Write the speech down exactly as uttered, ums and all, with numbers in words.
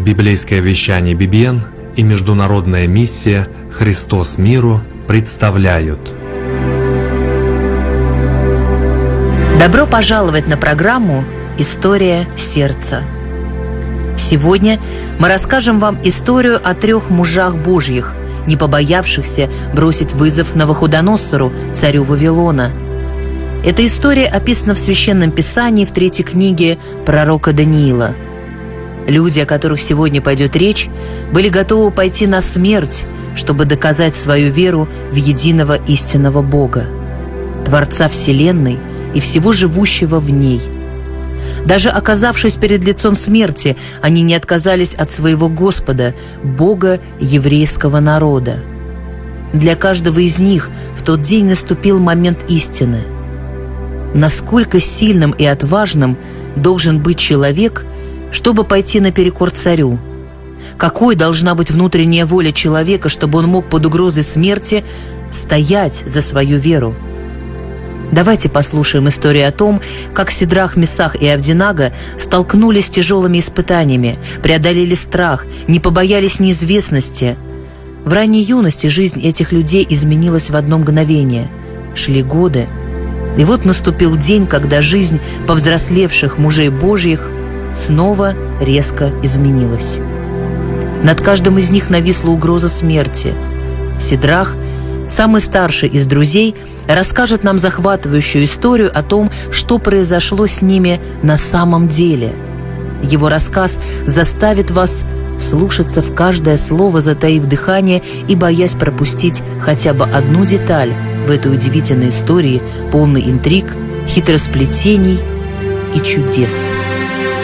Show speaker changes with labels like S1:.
S1: Библейское вещание би би эн и международная миссия «Христос миру» представляют.
S2: Добро пожаловать на программу «История сердца». Сегодня мы расскажем вам историю о трех мужах Божьих, не побоявшихся бросить вызов Навуходоносору, царю Вавилона. Эта история описана в Священном Писании в третьей книге пророка Даниила. Люди, о которых сегодня пойдет речь, были готовы пойти на смерть, чтобы доказать свою веру в единого истинного Бога, Творца Вселенной и всего живущего в ней. Даже оказавшись перед лицом смерти, они не отказались от своего Господа, Бога еврейского народа. Для каждого из них в тот день наступил момент истины. Насколько сильным и отважным должен быть человек, чтобы пойти наперекор царю? Какой должна быть внутренняя воля человека, чтобы он мог под угрозой смерти стоять за свою веру? Давайте послушаем историю о том, как Сидрах, Месах и Авденаго столкнулись с тяжелыми испытаниями, преодолели страх, не побоялись неизвестности. В ранней юности жизнь этих людей изменилась в одно мгновение. Шли годы, и вот наступил день, когда жизнь повзрослевших мужей Божьих снова резко изменилась. Над каждым из них нависла угроза смерти. Сидрах, самый старший из друзей, расскажет нам захватывающую историю о том, что произошло с ними на самом деле. Его рассказ заставит вас вслушаться в каждое слово, затаив дыхание и боясь пропустить хотя бы одну деталь в этой удивительной истории, полной интриг, хитросплетений и чудес.